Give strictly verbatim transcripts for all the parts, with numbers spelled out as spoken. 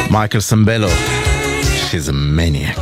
מייקל סמבלו, She's a maniac.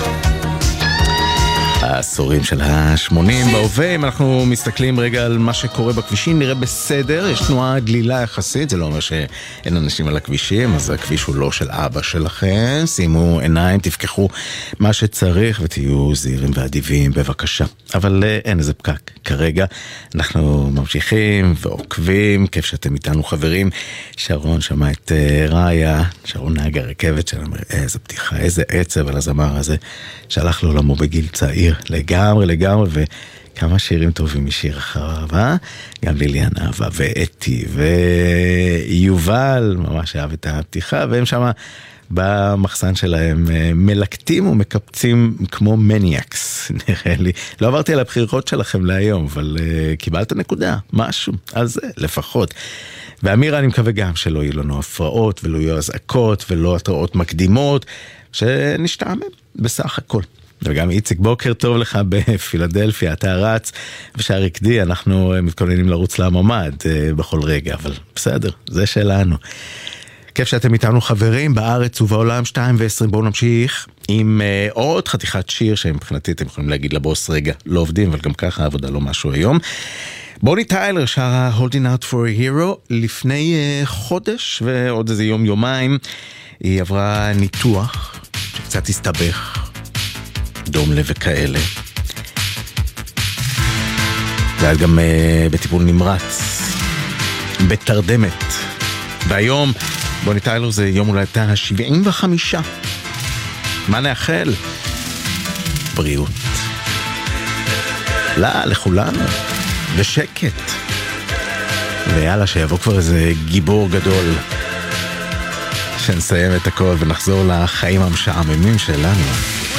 העשורים של ה-שמונים בהווה. אם אנחנו מסתכלים רגע על מה שקורה בכבישים, נראה בסדר, יש תנועה דלילה יחסית, זה לא אומר שאין אנשים על הכבישים, אז הכביש הוא לא של אבא שלכם, שימו עיניים, תפקחו מה שצריך ותהיו זהירים ואדיבים בבקשה. אבל אין איזה פקק כרגע, אנחנו ממשיכים ועוקבים, כיף שאתם איתנו חברים. שרון שמע את ראיה, שרון נהג הרכבת שלנו, איזה פתיחה, איזה עצב על הזמר הזה, שהלך לעולמו בגיל צעיר. לגמרי, לגמרי, וכמה שירים טובים משיר אחריו, אה? גם ליליאן אהבה, ואתי, ויובל, ממש אהב את הפתיחה, והם שם במחסן שלהם מלקטים ומקפצים כמו מניאקס, נראה לי. לא עברתי על הבחירות שלכם להיום, אבל uh, קיבלת נקודה, משהו, אז זה לפחות. ואמירה, אני מקווה גם שלא יהיו לנו הפרעות, ולא יהיו הזעקות, ולא התראות מקדימות, שנשתעמם בסך הכל. וגם איציק, בוקר טוב לך בפילדלפיה, אתה רץ, ושער יקדי, אנחנו מתכוננים לרוץ לממד בכל רגע, אבל בסדר, זה שלנו. כיף שאתם איתנו חברים, בארץ ובעולם שתיים ועשרים, בואו נמשיך עם uh, עוד חתיכת שיר, שמבחינתי אתם יכולים להגיד לבוס רגע, לא עובדים, אבל גם ככה העבודה לא משהו היום. בוני טיילר שרה Holding Out for a Hero, לפני uh, חודש ועוד איזה יום יומיים, היא עברה ניתוח שקצת הסתבך, דום לב וכאלה. והיה גם uh, בטיפול נמרץ, בתרדמת. והיום, בוני טיילר זה יום הולדתה ה-שבעים וחמישה. מה נאחל? בריאות. לא, לכולנו. ושקט. ויאללה, שיבוא כבר איזה גיבור גדול. שנסיים את הכל ונחזור לחיים המשעממים שלנו.